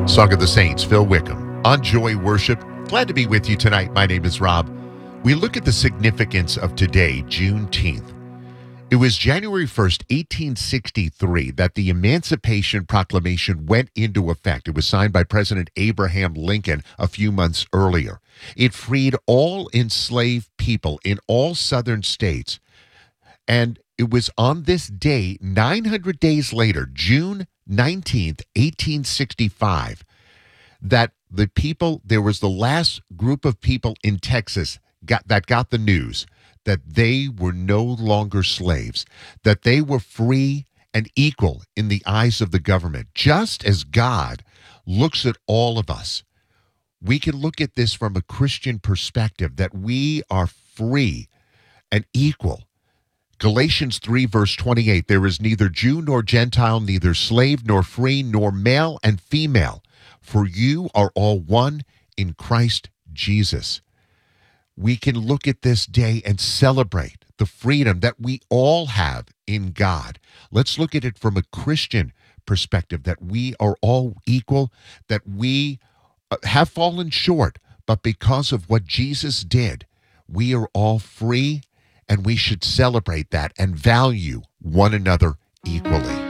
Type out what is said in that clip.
Song of the Saints, Phil Wickham, on Joy Worship. Glad to be with you tonight. My name is Rob. We look at the significance of today, Juneteenth. It was January 1st, 1863, that the Emancipation Proclamation went into effect. It was signed by President Abraham Lincoln a few months earlier. It freed all enslaved people in all southern states. And it was on this day, 900 days later, June 19th, 1865, that there was the last group of people in Texas that got the news that they were no longer slaves, that they were free and equal in the eyes of the government. Just as God looks at all of us, we can look at this from a Christian perspective, that we are free and equal. Galatians 3, verse 28, there is neither Jew nor Gentile, neither slave nor free, nor male and female, for you are all one in Christ Jesus. We can look at this day and celebrate the freedom that we all have in God. Let's look at it from a Christian perspective, that we are all equal, that we have fallen short, but because of what Jesus did, we are all free. And we should celebrate that and value one another equally.